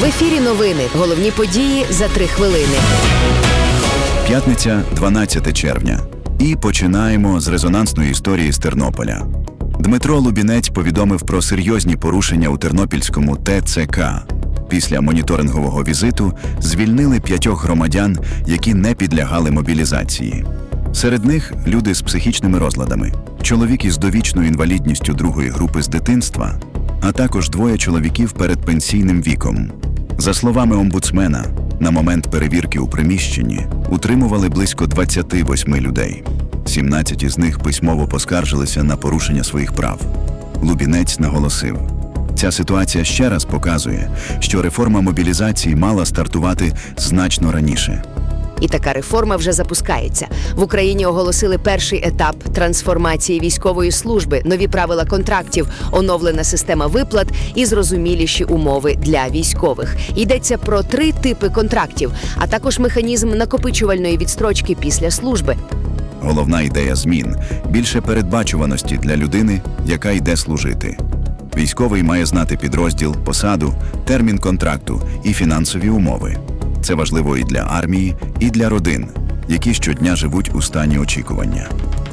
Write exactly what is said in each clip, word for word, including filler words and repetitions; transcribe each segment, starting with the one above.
В ефірі новини. Головні події за три хвилини. П'ятниця, дванадцяте червня. І починаємо з резонансної історії з Тернополя. Дмитро Лубінець повідомив про серйозні порушення у Тернопільському Те Це Ка. Після моніторингового візиту звільнили п'ятьох громадян, які не підлягали мобілізації. Серед них люди з психічними розладами, чоловік із довічною інвалідністю другої групи з дитинства, а також двоє чоловіків перед пенсійним віком. За словами омбудсмена, на момент перевірки у приміщенні утримували близько двадцяти восьми людей. сімнадцять із них письмово поскаржилися на порушення своїх прав. Лубінець наголосив, ця ситуація ще раз показує, що реформа мобілізації мала стартувати значно раніше. І така реформа вже запускається. В Україні оголосили перший етап трансформації військової служби, нові правила контрактів, оновлена система виплат і зрозуміліші умови для військових. Йдеться про три типи контрактів, а також механізм накопичувальної відстрочки після служби. Головна ідея змін – більше передбачуваності для людини, яка йде служити. Військовий має знати підрозділ, посаду, термін контракту і фінансові умови. Це важливо і для армії, і для родин, які щодня живуть у стані очікування.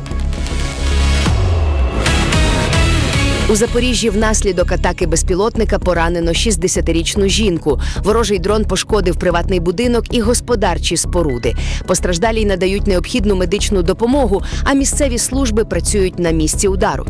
У Запоріжжі внаслідок атаки безпілотника поранено шістдесятирічну жінку. Ворожий дрон пошкодив приватний будинок і господарчі споруди. Постраждалій надають необхідну медичну допомогу, а місцеві служби працюють на місці удару.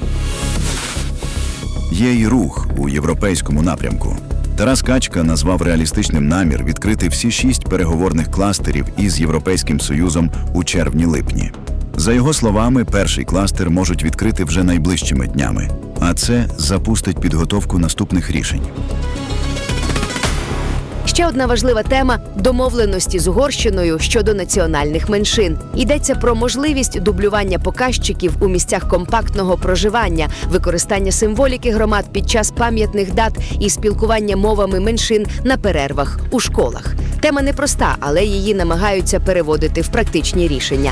Є й рух у європейському напрямку. Тарас Качка назвав реалістичним намір відкрити всі шість переговорних кластерів із Європейським Союзом у червні-липні. За його словами, перший кластер можуть відкрити вже найближчими днями, а це запустить підготовку наступних рішень. Ще одна важлива тема – домовленості з Угорщиною щодо національних меншин. Йдеться про можливість дублювання показчиків у місцях компактного проживання, використання символіки громад під час пам'ятних дат і спілкування мовами меншин на перервах у школах. Тема непроста, але її намагаються переводити в практичні рішення.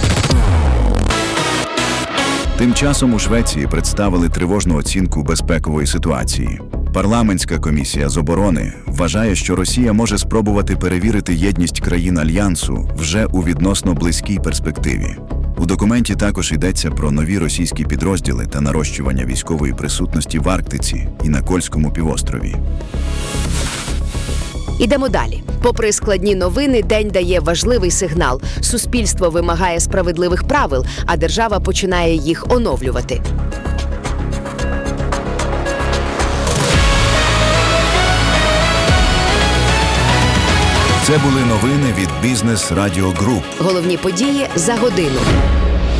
Тим часом у Швеції представили тривожну оцінку безпекової ситуації. Парламентська комісія з оборони вважає, що Росія може спробувати перевірити єдність країн Альянсу вже у відносно близькій перспективі. У документі також йдеться про нові російські підрозділи та нарощування військової присутності в Арктиці і на Кольському півострові. Ідемо далі. Попри складні новини, день дає важливий сигнал. Суспільство вимагає справедливих правил, а держава починає їх оновлювати. Це були новини від Бізнес Радіо Груп. Головні події за годину.